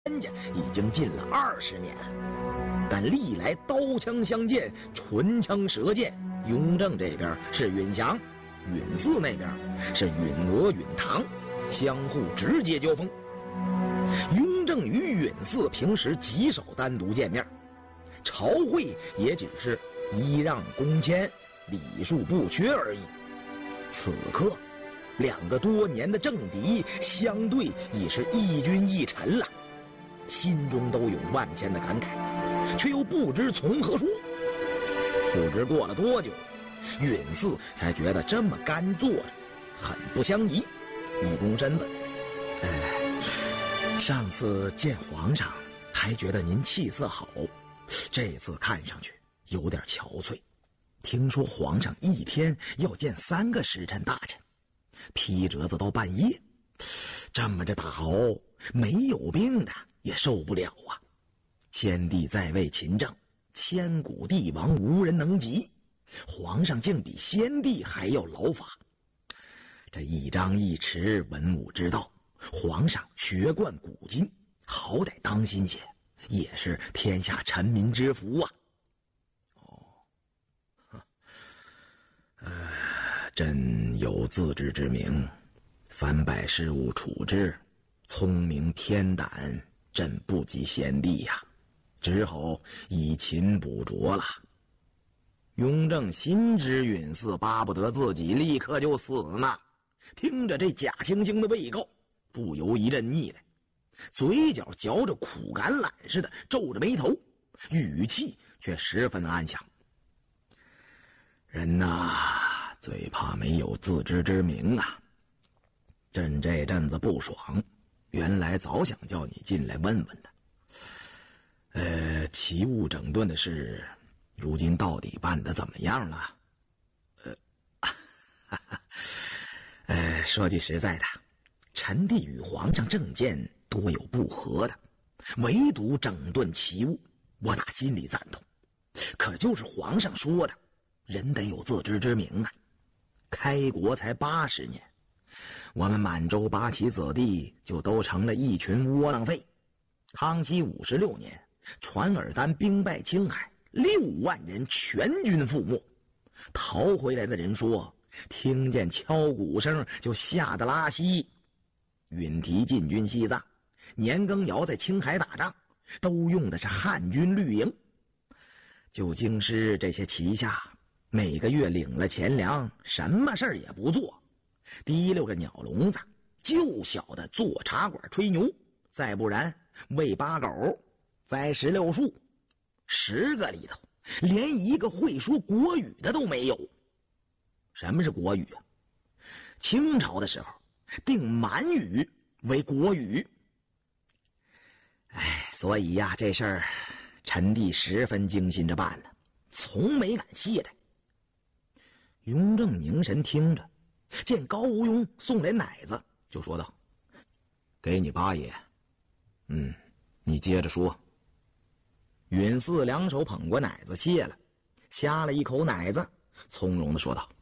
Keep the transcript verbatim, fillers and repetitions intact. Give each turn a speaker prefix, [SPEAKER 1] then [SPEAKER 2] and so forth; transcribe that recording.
[SPEAKER 1] 人家已经近了二十年了，但历来刀枪相见、唇枪舌剑，雍正这边是允祥，允祀那边是允娥、允堂，相互直接交锋。雍正与允祀平时极少单独见面，朝会也只是揖让恭谦，礼数不缺而已。此刻，两个多年的政敌相对已是一君一臣了，心中都有万千的感慨，却又不知从何说。不知过了多久，允祀才觉得这么干坐着很不相宜，一躬身子：“哎，上次见皇上还觉得您气色好，这次看上去有点憔悴。听说皇上一天要见三个时辰大臣，批折子到半夜，这么着打熬，没有病的也受不了啊！先帝在位勤政，千古帝王无人能及，皇上竟比先帝还要劳法。这一张一弛，文武之道，皇上学贯古今，好歹当心些，也是天下臣民之福啊！”哦，呃，朕有自知之明，凡百事务处置，聪明天胆，朕不及先帝呀、啊，只好以勤补拙了。雍正心知允祀巴不得自己立刻就死呢，听着这假惺惺的慰告，不由一阵腻来，嘴角嚼着苦橄榄似的皱着眉头，语气却十分安详：“人呐，最怕没有自知之明啊！朕这阵子不爽，原来早想叫你进来问问的。呃，奇物整顿的事，如今到底办得怎么样了？呃，哈哈，呃，说句实在的，臣弟与皇上政见多有不合的，唯独整顿奇物，我打心里赞同。可就是皇上说的，人得有自知之明啊！开国才八十年，我们满洲八旗子弟就都成了一群窝囊废。康熙五十六年，传尔丹兵败青海，六万人全军覆没。逃回来的人说，听见敲鼓声就吓得拉稀。允提进军西藏，年羹尧在青海打仗，都用的是汉军绿营。就京师这些旗下，每个月领了钱粮，什么事儿也不做，提溜着鸟笼子，就晓得坐茶馆吹牛，再不然喂八狗，栽石榴树。十个里头连一个会说国语的都没有。什么是国语啊？清朝的时候定满语为国语。哎，所以呀、啊，这事儿臣弟十分精心着办了，从没敢懈怠。雍正凝神听着，见高无庸送来奶子，就说道：“给你八爷。嗯，你接着说。”允祀两手捧过奶子谢了，呷了一口奶子，从容的说道：“